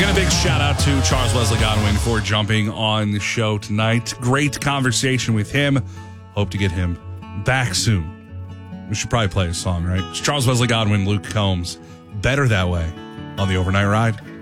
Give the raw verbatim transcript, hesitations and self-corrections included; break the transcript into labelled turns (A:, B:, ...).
A: Again, a big shout out to Charles Wesley Godwin for jumping on the show tonight. Great conversation with him. Hope to get him back soon. We should probably play a song, right? It's Charles Wesley Godwin, Luke Combs. Better That Way on the Overnight Ride.